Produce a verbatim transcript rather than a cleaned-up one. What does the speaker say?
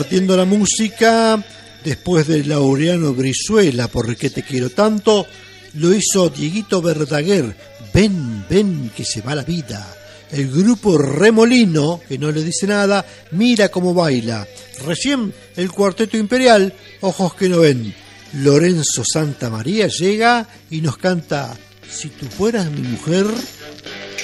Compartiendo la música, después de Laureano Brizuela, ¿por qué te quiero tanto?, lo hizo Dieguito Verdaguer, Ven, ven, que se va la vida. El grupo Remolino, que no le dice nada, Mira cómo baila. Recién el Cuarteto Imperial, Ojos que no ven. Lorenzo Santamaría llega y nos canta Si tú fueras mi mujer.